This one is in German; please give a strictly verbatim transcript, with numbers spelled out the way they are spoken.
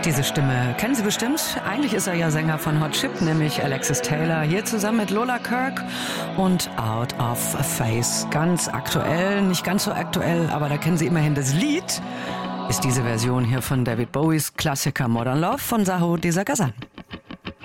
Diese Stimme kennen Sie bestimmt. Eigentlich ist er ja Sänger von Hot Chip, nämlich Alexis Taylor. Hier zusammen mit Lola Kirke und Out of Phase. Ganz aktuell, nicht ganz so aktuell, aber da kennen Sie immerhin das Lied. Ist diese Version hier von David Bowies Klassiker Modern Love von Sahou Desa Ghazan.